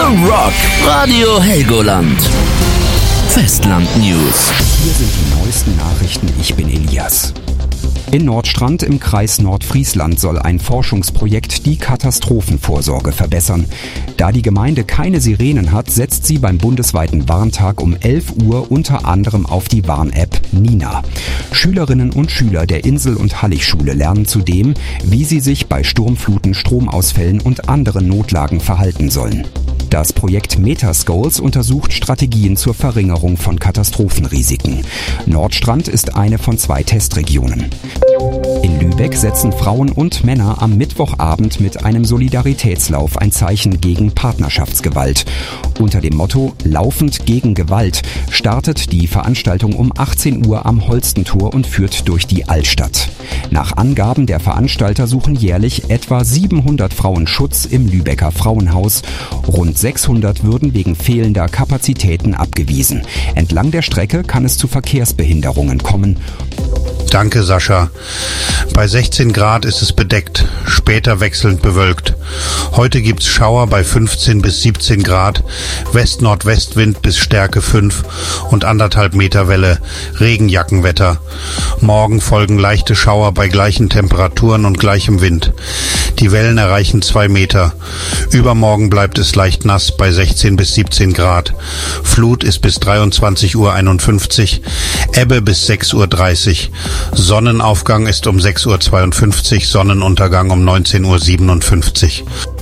Young Rock Radio Helgoland. Festland News. Hier sind die neuesten Nachrichten. Ich bin Elias. In Nordstrand im Kreis Nordfriesland soll ein Forschungsprojekt die Katastrophenvorsorge verbessern. Da die Gemeinde keine Sirenen hat, setzt sie beim bundesweiten Warntag um 11 Uhr unter anderem auf die Warn-App Nina. Schülerinnen und Schüler der Insel- und Halligschule lernen zudem, wie sie sich bei Sturmfluten, Stromausfällen und anderen Notlagen verhalten sollen. Das Projekt Metascales untersucht Strategien zur Verringerung von Katastrophenrisiken. Nordstrand ist eine von 2 Testregionen. In Lübeck setzen Frauen und Männer am Mittwochabend mit einem Solidaritätslauf ein Zeichen gegen Partnerschaftsgewalt. Unter dem Motto Laufend gegen Gewalt startet die Veranstaltung um 18 Uhr am Holstentor und führt durch die Altstadt. Nach Angaben der Veranstalter suchen jährlich etwa 700 Frauen Schutz im Lübecker Frauenhaus. Rund 600 würden wegen fehlender Kapazitäten abgewiesen. Entlang der Strecke kann es zu Verkehrsbehinderungen kommen. Danke, Sascha. Bei 16 Grad ist es bedeckt, später wechselnd bewölkt. Heute gibt's Schauer bei 15 bis 17 Grad, West-Nordwestwind bis Stärke 5 und 1,5 Meter Welle, Regenjackenwetter. Morgen folgen leichte Schauer bei gleichen Temperaturen und gleichem Wind. Die Wellen erreichen 2 Meter. Übermorgen bleibt es leicht nass bei 16 bis 17 Grad. Flut ist bis 23:51 Uhr, Ebbe bis 6:30 Uhr. Sonnenaufgang ist um 6:52 Uhr, Sonnenuntergang um 19:57 Uhr.